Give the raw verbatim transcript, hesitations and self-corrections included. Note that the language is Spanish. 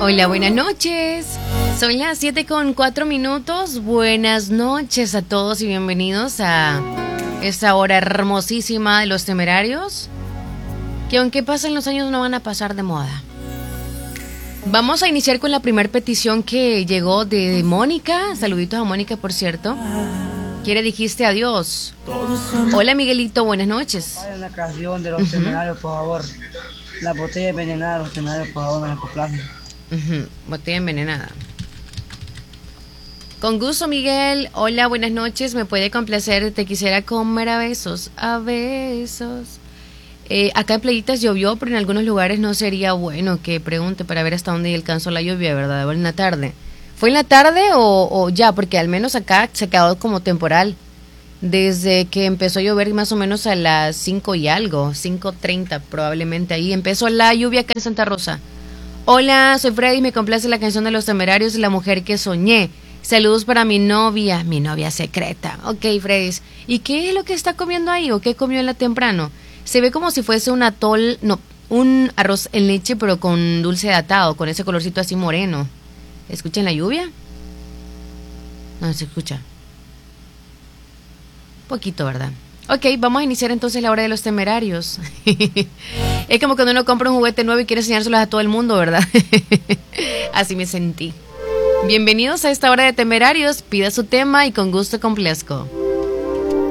Hola, buenas noches. Son las siete con cuatro minutos. Buenas noches a todos y bienvenidos a esta hora hermosísima de Los Temerarios, que aunque pasen los años no van a pasar de moda. Vamos a iniciar con la primera petición que llegó de Mónica. Saluditos a Mónica, por cierto. ¿Qué le dijiste adiós? Hola, Miguelito, buenas noches. Hay una canción de Los Temerarios, por favor. La botella envenenada de Los Temerarios, por favor, me la complace. Uh-huh. Botella envenenada. Con gusto, Miguel. Hola, buenas noches. ¿Me puede complacer? Te quisiera comer a besos. A besos. Eh, acá en Playitas llovió, pero en algunos lugares no sería bueno que pregunte para ver hasta dónde alcanzó la lluvia, ¿verdad? En la tarde. ¿Fue en la tarde o, o ya? Porque al menos acá se quedó como temporal. Desde que empezó a llover más o menos a las cinco y algo, cinco treinta probablemente ahí. Empezó la lluvia acá en Santa Rosa. Hola, soy Freddy, me complace la canción de Los Temerarios, La Mujer que Soñé. Saludos para mi novia, mi novia secreta. Ok, Freddy. ¿Y qué es lo que está comiendo ahí o qué comió en la temprano? Se ve como si fuese un atol, no, un arroz en leche, pero con dulce de atado, con ese colorcito así moreno. ¿Escuchan la lluvia? No se escucha. Poquito, ¿verdad? Ok, vamos a iniciar entonces la hora de Los Temerarios. Es como cuando uno compra un juguete nuevo y quiere enseñárselos a todo el mundo, ¿verdad? Así me sentí. Bienvenidos a esta hora de Temerarios. Pida su tema y con gusto complazco.